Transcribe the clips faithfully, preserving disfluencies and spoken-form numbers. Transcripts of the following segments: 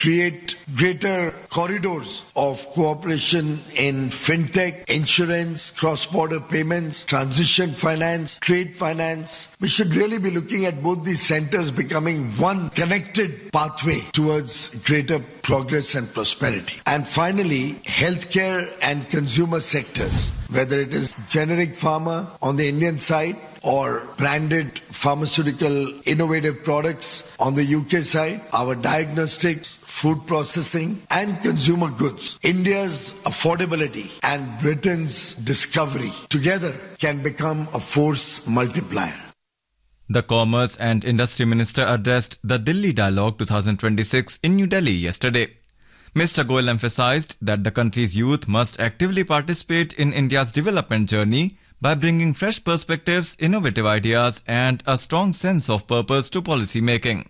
create greater corridors of cooperation in fintech, insurance, cross-border payments, transition finance, trade finance. We should really be looking at both these centers becoming one connected pathway towards greater progress and prosperity. And finally, healthcare and consumer sectors, whether it is generic pharma on the Indian side or branded pharmaceutical innovative products on the U K side, our diagnostics, food processing and consumer goods. India's affordability and Britain's discovery together can become a force multiplier. The Commerce and Industry Minister addressed the Delhi Dialogue twenty twenty-six in New Delhi yesterday. Mister Goyal emphasized that the country's youth must actively participate in India's development journey by bringing fresh perspectives, innovative ideas and a strong sense of purpose to policy making.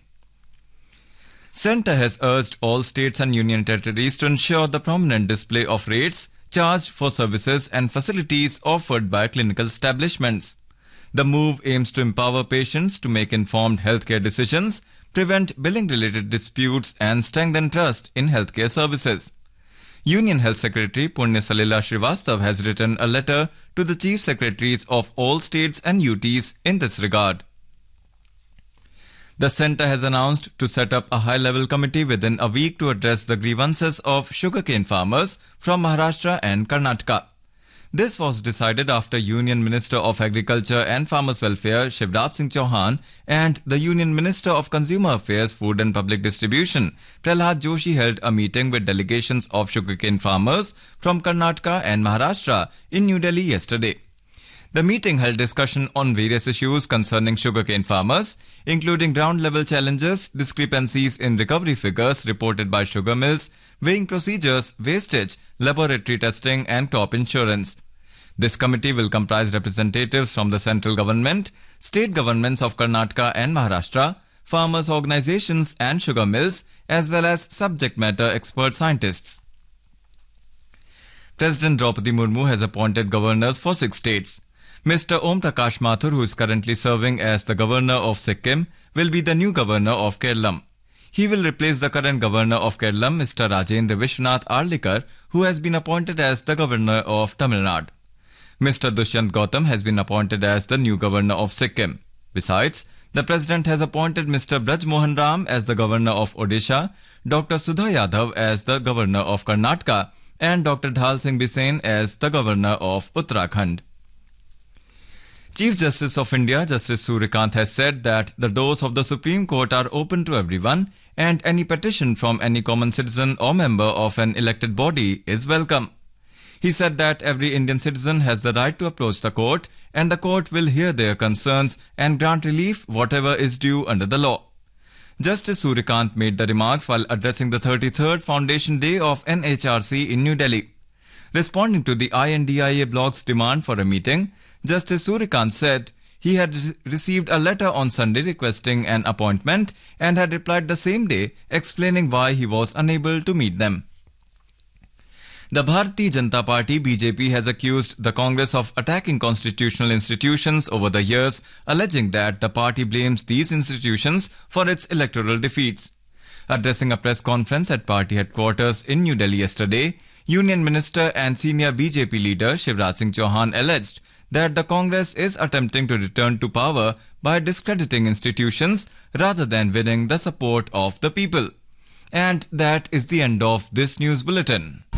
Centre has urged all states and union territories to ensure the prominent display of rates charged for services and facilities offered by clinical establishments. The move aims to empower patients to make informed healthcare decisions, prevent billing-related disputes and strengthen trust in healthcare services. Union Health Secretary Punya Salila Srivastav has written a letter to the Chief Secretaries of all states and U Ts in this regard. The centre has announced to set up a high-level committee within a week to address the grievances of sugarcane farmers from Maharashtra and Karnataka. This was decided after Union Minister of Agriculture and Farmers Welfare Shivraj Singh Chauhan and the Union Minister of Consumer Affairs, Food and Public Distribution Prahlad Joshi held a meeting with delegations of sugarcane farmers from Karnataka and Maharashtra in New Delhi yesterday. The meeting held discussion on various issues concerning sugarcane farmers, including ground-level challenges, discrepancies in recovery figures reported by sugar mills, weighing procedures, wastage, laboratory testing and crop insurance. This committee will comprise representatives from the central government, state governments of Karnataka and Maharashtra, farmers' organizations and sugar mills, as well as subject matter expert scientists. President Draupadi Murmu has appointed governors for six states. Mister Om Prakash Mathur, who is currently serving as the governor of Sikkim, will be the new governor of Kerala. He will replace the current governor of Kerala, Mister Rajendra Vishwanath Arlikar, who has been appointed as the governor of Tamil Nadu. Mister Dushyant Gautam has been appointed as the new governor of Sikkim. Besides, the president has appointed Mister Braj Mohan Ram as the governor of Odisha, Doctor Sudha Yadav as the governor of Karnataka, and Doctor Dhal Singh Biseen as the governor of Uttarakhand. Chief Justice of India, Justice Suryakant, has said that the doors of the Supreme Court are open to everyone and any petition from any common citizen or member of an elected body is welcome. He said that every Indian citizen has the right to approach the court and the court will hear their concerns and grant relief whatever is due under the law. Justice Suryakant made the remarks while addressing the thirty-third Foundation Day of N H R C in New Delhi. Responding to the I N D I A blog's demand for a meeting, Justice Suryakant said he had re- received a letter on Sunday requesting an appointment and had replied the same day explaining why he was unable to meet them. The Bharatiya Janata Party B J P has accused the Congress of attacking constitutional institutions over the years, alleging that the party blames these institutions for its electoral defeats. Addressing a press conference at party headquarters in New Delhi yesterday, Union Minister and senior B J P leader Shivraj Singh Chauhan alleged that the Congress is attempting to return to power by discrediting institutions rather than winning the support of the people. And that is the end of this news bulletin.